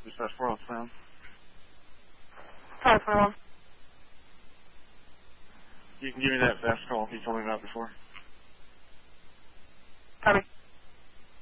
Dispatch 4 on Sam. 521. You can give me that fast call you told me about before. Copy.